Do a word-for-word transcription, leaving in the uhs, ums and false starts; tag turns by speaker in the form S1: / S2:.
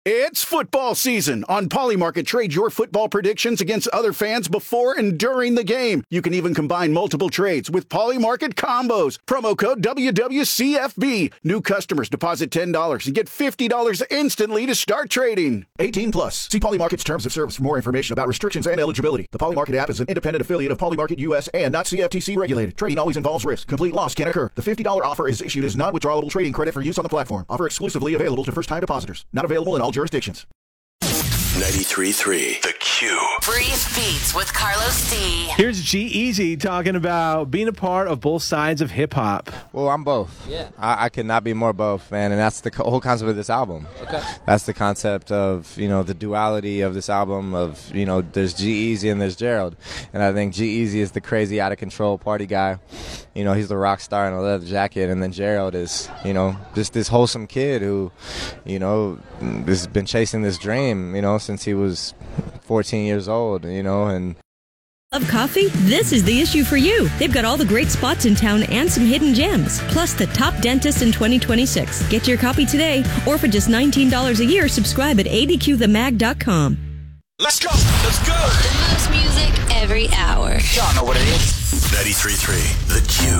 S1: It's football season. On Polymarket, trade your football predictions against other fans before and during the game. You can even combine multiple trades with Polymarket combos. Promo code W W C F B. New customers deposit ten dollars and get fifty dollars instantly to start trading. eighteen plus. See Polymarket's terms of service for more information about restrictions and eligibility. The Polymarket app is an independent affiliate of Polymarket U S and not C F T C regulated. Trading always involves risk. Complete loss can occur. The fifty dollars offer is issued as non-withdrawable trading credit for use on the platform. Offer exclusively available to first-time depositors. Not available in all jurisdictions.
S2: ninety-three point three The Q.
S3: Brief Beats with Carlos D.
S4: Here's G-Eazy talking about being a part of both sides of hip-hop.
S5: Well, I'm both.
S6: Yeah.
S5: I, I could not be more both, man, and that's the co- whole concept of this album.
S6: Okay.
S5: That's the concept of, you know, the duality of this album of, you know, there's G-Eazy and there's Gerald. And I think G-Eazy is the crazy, out-of-control party guy. You know, he's the rock star in a leather jacket, and then Gerald is, you know, just this wholesome kid who, you know, has been chasing this dream, you know, since he was fourteen years old, you know, and
S7: Love coffee? This is the issue for you. They've got all the great spots in town and some hidden gems, plus the top dentist in twenty twenty-six. Get your copy today, or for just nineteen dollars a year, subscribe at A D Q the mag dot com.
S2: Let's go. Let's go.
S3: The most music every hour.
S2: Y'all know what it is. ninety-three point three The Q.